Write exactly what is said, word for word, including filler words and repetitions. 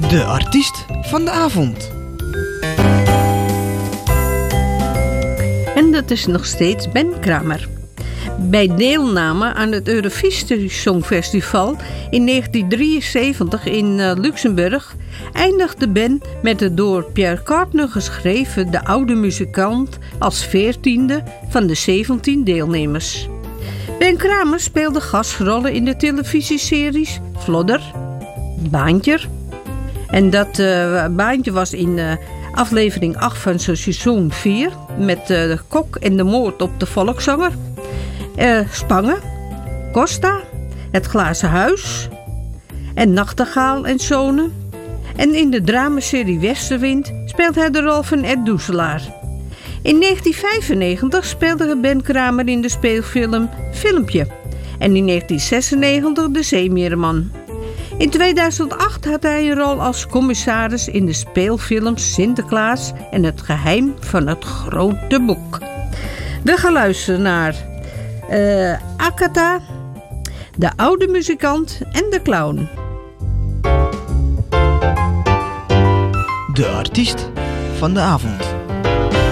De artiest van de avond. En dat is nog steeds Ben Kramer. Bij deelname aan het Eurovisie Songfestival in negentien drieënzeventig in uh, Luxemburg eindigde Ben met de door Pierre Cardin geschreven De Oude Muzikant als veertiende van de zeventien deelnemers. Ben Kramer speelde gastrollen in de televisieseries Vlodder, Baantje. En dat uh, Baantje was in uh, aflevering acht van zijn seizoen vier met uh, de kok en de moord op de volkszanger. Uh, Spangen, Costa, Het Glazen Huis en Nachtegaal en Zonen. En in de dramaserie Westerwind speelt hij de rol van Ed Doezelaar. In negentien vijfennegentig speelde Ben Kramer in de speelfilm Filmpje. En in negentien zesennegentig De Zeemeerman. In tweeduizend acht had hij een rol als commissaris in de speelfilm Sinterklaas en het geheim van het grote boek. We gaan luisteren naar uh, Akata, De Oude Muzikant en de Clown. De artiest van de avond.